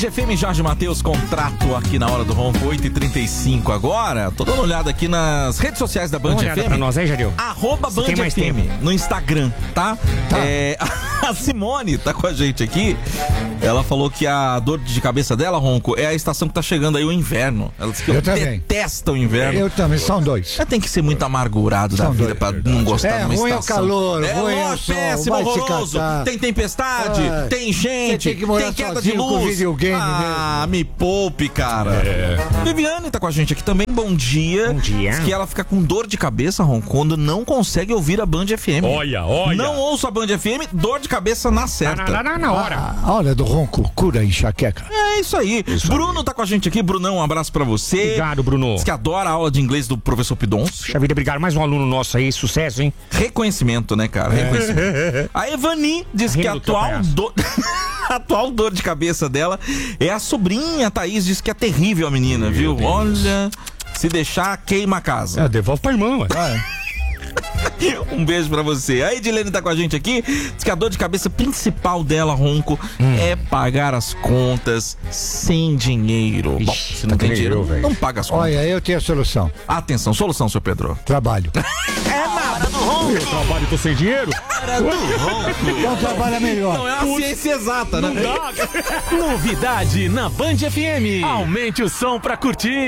FM, Jorge Matheus, contrato aqui na hora do ronco, 8h35 agora. Tô dando uma olhada aqui nas redes sociais da Band FM. Pra nós aí, Jadil. @Band FM no Instagram, tá? A Simone tá com a gente aqui. Ela falou que a dor de cabeça dela, Ronco, é a estação que tá chegando aí, o inverno. Ela disse que eu detesta o inverno. Eu também, são dois. Tem que ser muito amargurado da vida pra não gostar de uma ruim estação. É o calor, ruim é o sol, péssimo, horroroso. Tem tempestade, tem gente, tem que morar tem queda de sozinho com luz. videogame mesmo. Me poupe, cara. Viviane tá com a gente aqui também, bom dia. Bom dia. Diz que ela fica com dor de cabeça, Ronco, quando não consegue ouvir a Band FM. Olha. Não ouço a Band FM, dor de cabeça na certa. Na hora. A hora do ronco cura a enxaqueca. É isso aí. Bruno tá com a gente aqui. Brunão, um abraço pra você. Obrigado, Bruno. Diz que adora a aula de inglês do professor Pidons. Puxa vida, obrigado. Mais um aluno nosso aí, sucesso, hein? Reconhecimento, né, cara? Reconhecimento. A Evani diz que a atual dor de cabeça dela é a sobrinha. A Thaís diz que é terrível a menina, viu? Deus. Olha, se deixar, queima a casa. Devolve pra irmã, ué. Um beijo pra você. A Edilene tá com a gente aqui. Diz que a dor de cabeça principal dela, Ronco, é pagar as contas sem dinheiro. Bom, se não tem dinheiro, não paga as contas. Olha, eu tenho a solução. Atenção, solução, seu Pedro. Trabalho. É nada do Ronco. Eu trabalho e tô sem dinheiro? Hora do Ronco. Então trabalho é melhor. Não é uma ciência exata, né? Novidade na Band FM. Aumente o som pra curtir.